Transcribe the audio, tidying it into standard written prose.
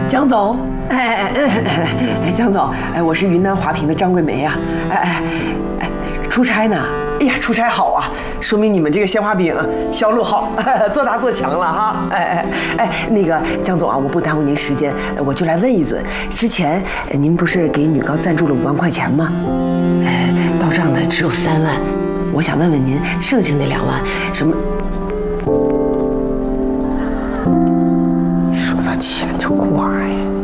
江总，江总，我是云南华坪的张桂梅呀，出差呢？哎呀，出差好啊，说明你们这个鲜花饼销路好，做大做强了哈。那个江总啊，我不耽误您时间，我就来问一嘴，之前您不是给女高赞助了5万块钱吗？到账的只有3万，我想问问您，剩下那2万什么？说到钱就挂呀。